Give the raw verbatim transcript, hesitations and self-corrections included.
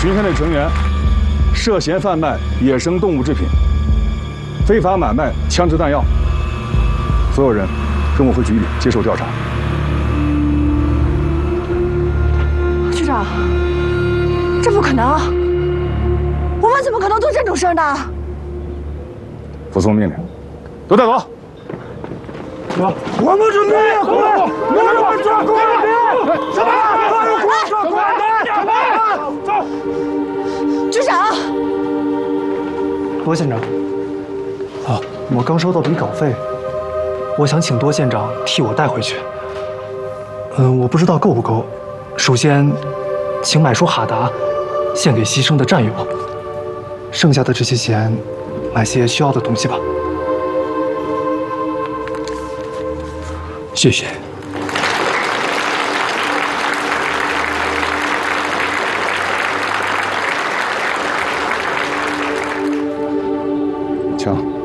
巡线队成员涉嫌贩卖野生动物制品、非法买卖枪支弹药，所有人跟我回局里接受调查。 局长，这不可能！我们怎么可能做这种事儿呢？ 服从命令，都带走。走，我们准备，快，我们准备，什么？走， 局长。 多县长。啊，我刚收到笔稿费，我想请多县长替我带回去。嗯，我不知道够不够。首先，请买束哈达，献给牺牲的战友。剩下的这些钱，买些需要的东西吧。谢谢。 枪。